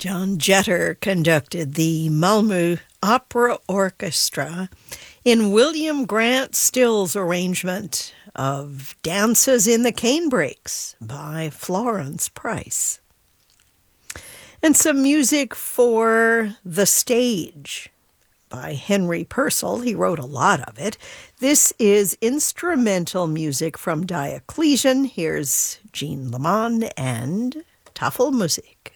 John Jetter conducted the Malmö Opera Orchestra in William Grant Still's arrangement of Dances in the Canebrakes by Florence Price. And some music for The Stage by Henry Purcell. He wrote a lot of it. This is instrumental music from Diocletian. Here's Jean Lamont and Tafelmusik.